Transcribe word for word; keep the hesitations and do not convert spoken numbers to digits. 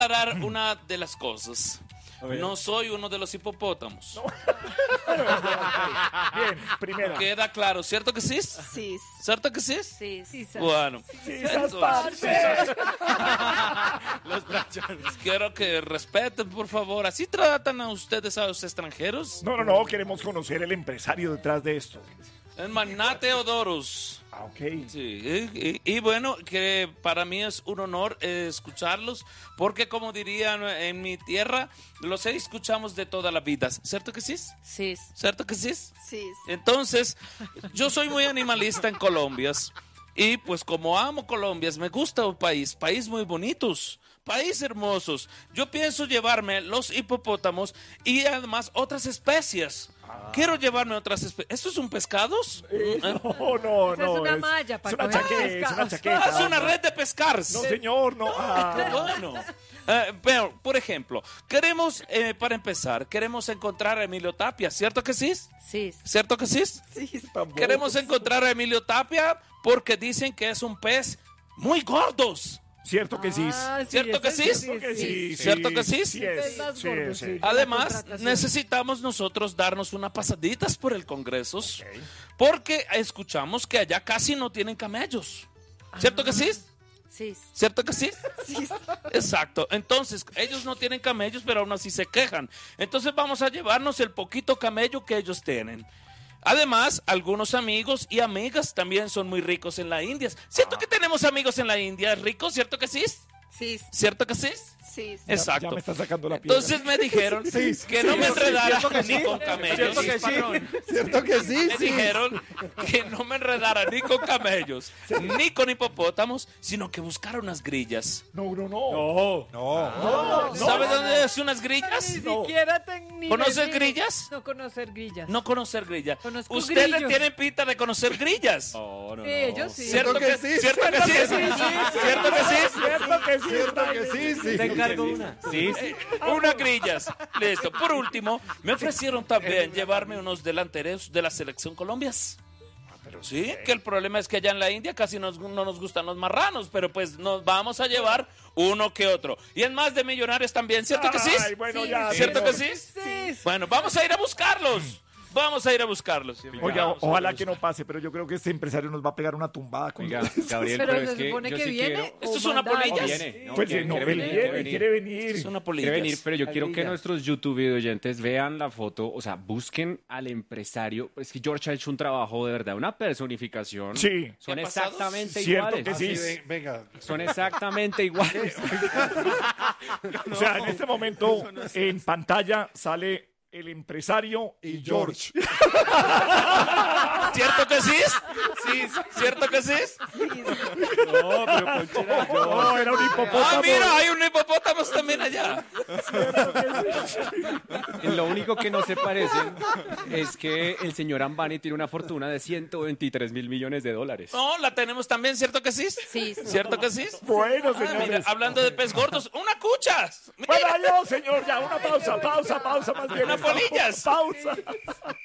aclarar una de las cosas. No soy uno de los hipopótamos. No. Bien, primero. Queda claro, ¿cierto que sí? Sí. ¿Cierto que sí? Sí, sí. Bueno. Sí, Entonces, los brachos. Quiero que respeten, por favor. ¿Así tratan a ustedes a los extranjeros? No, no, no, queremos conocer el empresario detrás de esto. El magnate Odorus. Ah, ok. Sí, y, y, y bueno, que para mí es un honor eh, escucharlos, porque como dirían en mi tierra, los escuchamos de toda la vida, ¿cierto que sí? Sí. ¿Cierto que sí? Sí. Entonces, yo soy muy animalista en Colombia, y pues como amo Colombia, me gusta un país, país muy bonitos, país hermosos. Yo pienso llevarme los hipopótamos y además otras especies. Quiero llevarme otras especies. ¿Esto es un pescados? Eh, no, no, Esa no. es una malla para es una coger chaqueta, es una pescados. chaqueta. Ah, es una red de pescar. No, señor, no. Ah. Qué bueno. Eh, pero, por ejemplo, queremos, eh, para empezar, queremos encontrar a Emilio Tapia, ¿cierto que sí? Sí. ¿Cierto que sí? Sí. Tampoco. Queremos encontrar a Emilio Tapia porque dicen que es un pez muy gordos. Cierto que sí. Ah, ¿Cierto que sí? Cierto que sí. ¿Cierto que sí? Sí, es. Es más Sí, gordo, sí. sí. Además, Contratación. necesitamos nosotros darnos unas pasaditas por el Congreso, porque escuchamos que allá casi no tienen camellos. ¿Cierto que sí? Sí. ¿Cierto que sí? Sí. Exacto. Entonces, ellos no tienen camellos, pero aún así se quejan. Entonces vamos a llevarnos el poquito camello que ellos tienen. Además, algunos amigos y amigas también son muy ricos en la India. ¿Cierto que tenemos amigos en la India ricos? ¿Cierto que sí? Sí. ¿Cierto que sí? Sí. Exacto. Ya me está sacando la piedra. Entonces me dijeron Sí, que sí, no me sí, enredara ¿cierto que ni sí? con camellos. ¿Cierto que sí? ¿Cierto que sí? Me Sí. dijeron que no me enredara ni con camellos, ni con hipopótamos, sino que buscara unas grillas. No, no, no. No. ¿Sabe dónde es unas grillas? Ni No. siquiera ten ni ¿Conoces venir. grillas? No conocer grillas. No conocer grillas. Conozco Ustedes grillos. tienen pinta de conocer grillas. No, no, Sí, ellos sí. ¿Cierto que sí? ¿Cierto que sí? ¿Cierto que sí? Cierto que sí. Cierto que sí, sí. Te encargo una. Sí, sí. Unas grillas. Listo. Por último, me ofrecieron también llevarme unos delanteros de la selección Colombias. Sí, que el problema es que allá en la India casi nos- no nos gustan los marranos, pero pues nos vamos a llevar uno que otro. Y en más de millonarios también, ¿cierto que sí? Ay, bueno, Sí. ya. ¿Cierto que señor. sí? Sí. Bueno, vamos a ir a buscarlos. Vamos a ir a buscarlos. Oiga, Vamos a ojalá ir a que no pase, pero yo creo que este empresario nos va a pegar una tumbada con Oiga, esto. Gabriel, Pero, pero, se es que supone yo que sí viene. quiero... ¿Esto o es una manda polilla? alguien. Viene, no, Pues quiere, no, quiere él venir, viene, quiere quiere venir. venir. Es una Quiere polilla. venir, pero yo quiero que Ardilla. nuestros YouTube oyentes vean la foto, o sea, busquen al empresario. Es que George ha hecho un trabajo de verdad, una personificación. Sí. Son ¿Qué ha pasado? exactamente Cierto iguales. que sí. Así ve- venga. Son exactamente iguales. O sea, en este momento en pantalla sale el empresario y George. ¿Cierto que sí? Sí, ¿cierto que sí? No, pero Poncho era George. No, era un hipopótamo. Ah, mira, hay un hipopótamo también allá. Lo único que no se parecen es que el señor Ambani tiene una fortuna de ciento veintitrés mil millones de dólares. No, la tenemos también, ¿cierto que sí? Sí. ¿Cierto que sí? Bueno, Ah, mira, señores. hablando de pez gordos, una cucha. Bueno, yo, señor, ya una pausa, pausa, pausa más bien. Una polillas. Pausa.